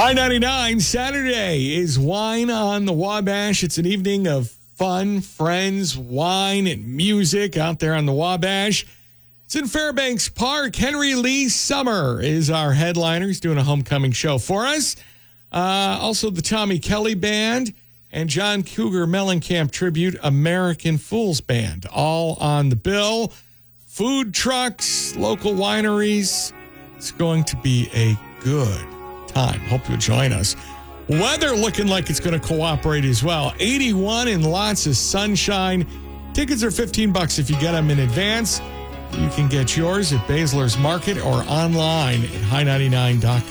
High 99, Saturday is Wine on the Wabash. It's an evening of fun, friends, wine, and music out there on the Wabash. It's in Fairbanks Park. Henry Lee Summer is our headliner. He's doing a homecoming show for us. Also, the Tommy Kelly Band and John Cougar Mellencamp Tribute American Fools Band, all on the bill. Food trucks, local wineries. It's going to be a good time. Hope you'll join us. Weather looking like it's going to cooperate as well. 81 and lots of sunshine. Tickets are $15 if you get them in advance. You can get yours at Basler's Market or online at high99.com.